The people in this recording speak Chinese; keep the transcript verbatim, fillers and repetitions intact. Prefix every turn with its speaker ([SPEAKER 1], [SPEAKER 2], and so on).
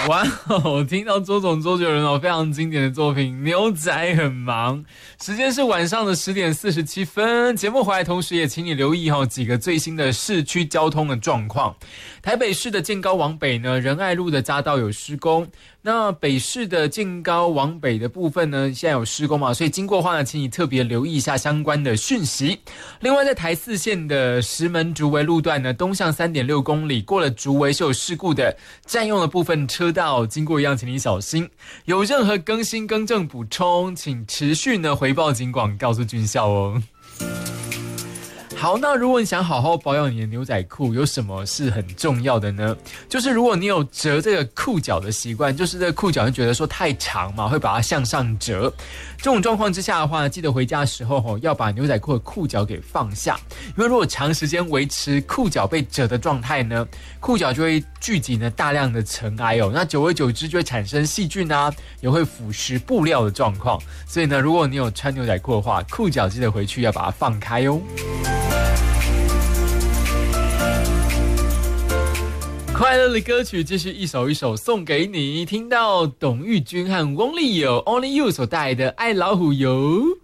[SPEAKER 1] 哇哦！听到周总周杰伦哦，非常经典的作品《牛仔很忙》。时间是晚上的十点四十七分。节目回来，同时也请你留意哦几个最新的市区交通的状况。台北市的健高往北呢，仁爱路的匝道有施工。那北市的健高往北的部分呢，现在有施工嘛，所以经过的话呢，请你特别留意一下相关的讯息。另外，在台四线的石门竹围路段呢，东向 三点六公里，过了竹围是有事故的，占用的部分车道经过一样，请你小心。有任何更新更正补充，请持续呢回报警广告诉军校哦。好，那如果你想好好保养你的牛仔裤，有什么是很重要的呢？就是如果你有折这个裤脚的习惯，就是这个裤脚就觉得说太长嘛，会把它向上折。这种状况之下的话，记得回家的时候吼，要把牛仔裤的裤脚给放下，因为如果长时间维持裤脚被折的状态呢，裤脚就会聚集呢大量的尘埃哦，那久而久之就会产生细菌啊，也会腐蚀布料的状况。所以呢，如果你有穿牛仔裤的话，裤脚记得回去要把它放开哦。快乐的歌曲继续一首一首送给你，听到董玉君和翁立友 Only You 所带来的《爱老虎油》。